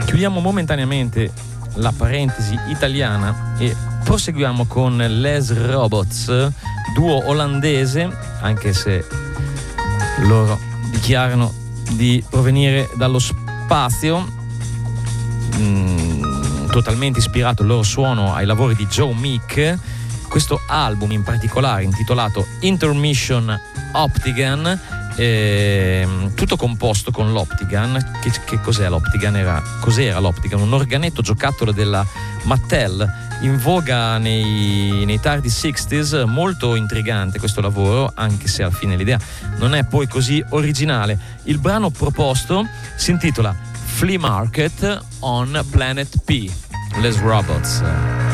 Chiudiamo momentaneamente la parentesi italiana e proseguiamo con Les Robots, duo olandese, anche se loro dichiarano di provenire dallo spazio, totalmente ispirato il loro suono ai lavori di Joe Meek. Questo album in particolare, intitolato Intermission Optigan, tutto composto con l'Optigan. Che cos'è l'Optigan? Cos'era l'Optigan? Un organetto giocattolo della Mattel, in voga nei tardi 60s, molto intrigante questo lavoro, anche se alla fine l'idea non è poi così originale. Il brano proposto si intitola Flea Market on Planet P. Les Robots.